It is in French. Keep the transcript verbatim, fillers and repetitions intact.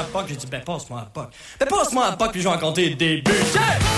un puck. J'ai dit, ben passe-moi un puck. Ben passe-moi un puck, puis je vais en compter des buts. Yeah!